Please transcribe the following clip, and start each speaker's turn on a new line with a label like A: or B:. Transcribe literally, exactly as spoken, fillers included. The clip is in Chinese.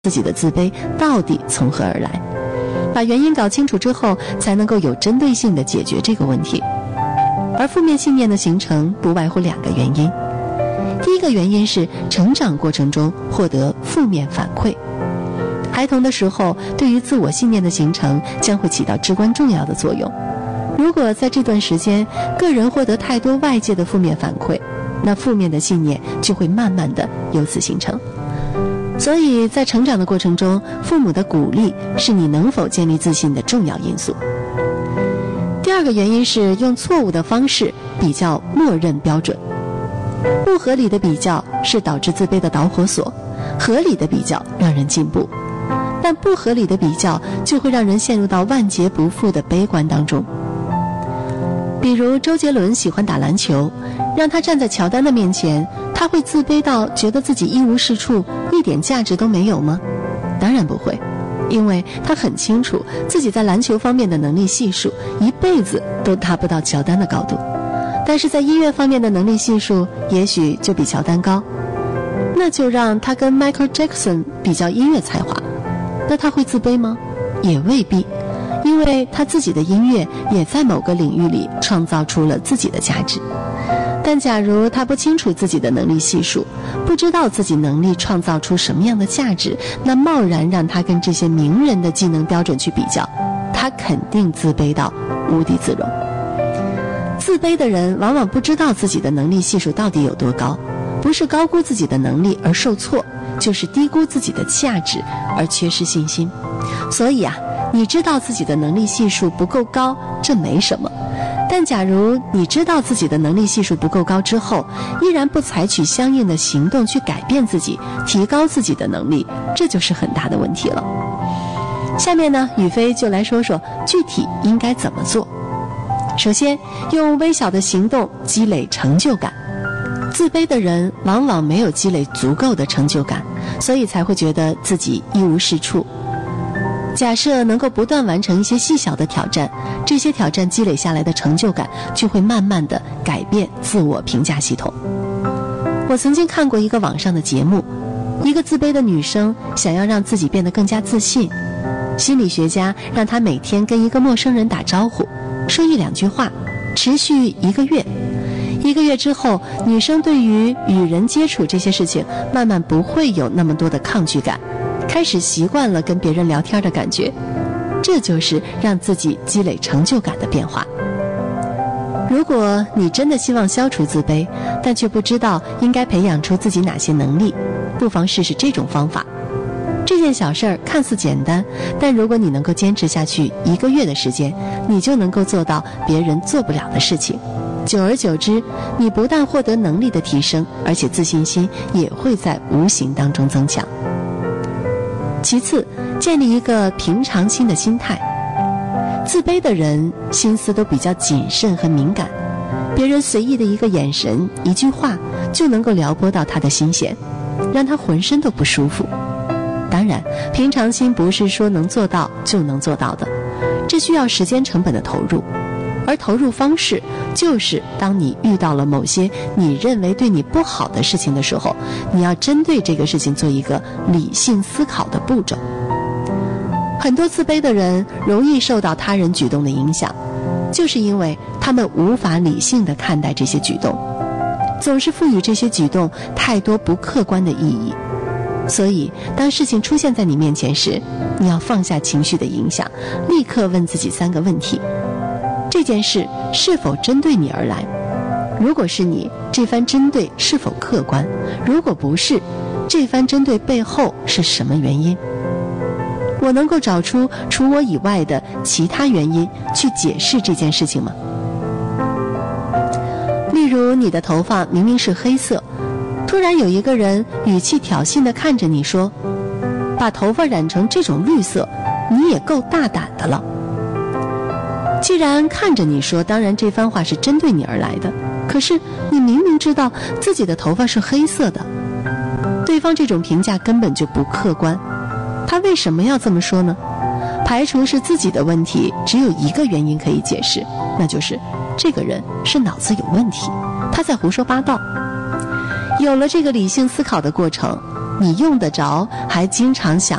A: 自己的自卑到底从何而来，把原因搞清楚之后，才能够有针对性地解决这个问题。而负面信念的形成不外乎两个原因，第一个原因是成长过程中获得负面反馈。孩童的时候，对于自我信念的形成将会起到至关重要的作用。如果在这段时间个人获得太多外界的负面反馈，那负面的信念就会慢慢地由此形成。所以在成长的过程中，父母的鼓励是你能否建立自信的重要因素。第二个原因是用错误的方式比较默认标准。不合理的比较是导致自卑的导火索，合理的比较让人进步，但不合理的比较就会让人陷入到万劫不复的悲观当中。比如周杰伦喜欢打篮球，让他站在乔丹的面前，他会自卑到觉得自己一无是处，一点价值都没有吗？当然不会，因为他很清楚自己在篮球方面的能力系数一辈子都达不到乔丹的高度，但是在音乐方面的能力系数也许就比乔丹高，那就让他跟 Michael Jackson 比较音乐才华，那他会自卑吗？也未必，因为他自己的音乐也在某个领域里创造出了自己的价值。但假如他不清楚自己的能力系数，不知道自己能力创造出什么样的价值，那贸然让他跟这些名人的技能标准去比较，他肯定自卑到无地自容。自卑的人往往不知道自己的能力系数到底有多高，不是高估自己的能力而受挫，就是低估自己的价值而缺失信心。所以啊，你知道自己的能力系数不够高，这没什么。但假如你知道自己的能力系数不够高之后，依然不采取相应的行动去改变自己，提高自己的能力，这就是很大的问题了。下面呢，宇飞就来说说具体应该怎么做。首先，用微小的行动积累成就感。自卑的人往往没有积累足够的成就感，所以才会觉得自己一无是处。假设能够不断完成一些细小的挑战，这些挑战积累下来的成就感就会慢慢地改变自我评价系统。我曾经看过一个网上的节目，一个自卑的女生想要让自己变得更加自信，心理学家让她每天跟一个陌生人打招呼，说一两句话，持续一个月。一个月之后，女生对于与人接触这些事情慢慢不会有那么多的抗拒感，开始习惯了跟别人聊天的感觉，这就是让自己积累成就感的变化。如果你真的希望消除自卑，但却不知道应该培养出自己哪些能力，不妨试试这种方法。这件小事儿看似简单，但如果你能够坚持下去一个月的时间，你就能够做到别人做不了的事情。久而久之，你不但获得能力的提升，而且自信心也会在无形当中增强。其次，建立一个平常心的心态。自卑的人心思都比较谨慎和敏感，别人随意的一个眼神、一句话就能够撩拨到他的心弦，让他浑身都不舒服。当然，平常心不是说能做到就能做到的，这需要时间成本的投入。而投入方式就是当你遇到了某些你认为对你不好的事情的时候，你要针对这个事情做一个理性思考的步骤。很多自卑的人容易受到他人举动的影响，就是因为他们无法理性地看待这些举动，总是赋予这些举动太多不客观的意义。所以当事情出现在你面前时，你要放下情绪的影响，立刻问自己三个问题。这件事是否针对你而来？如果是你，这番针对是否客观？如果不是，这番针对背后是什么原因？我能够找出除我以外的其他原因去解释这件事情吗？例如，你的头发明明是黑色，突然有一个人语气挑衅地看着你说，把头发染成这种绿色，你也够大胆的了。既然看着你说，当然这番话是针对你而来的，可是你明明知道自己的头发是黑色的，对方这种评价根本就不客观，他为什么要这么说呢？排除是自己的问题，只有一个原因可以解释，那就是这个人是脑子有问题，他在胡说八道。有了这个理性思考的过程， 你用得着，还经常想